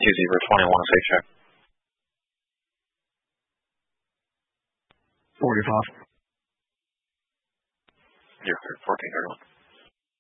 Zebra 21, safe check. 45. You're clear, 1431.